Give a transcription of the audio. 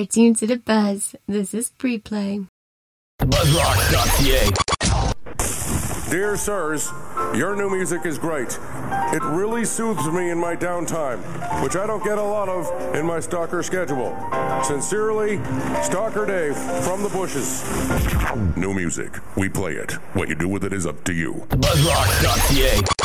tuned to The Buzz. This is Pre-Play. BuzzRock.ca. Dear sirs, your new music is great. It really soothes me in my downtime, which I don't get a lot of in my stalker schedule. Sincerely, Stalker Dave from the bushes. New music. We play it. What you do with it is up to you. BuzzRock.ca.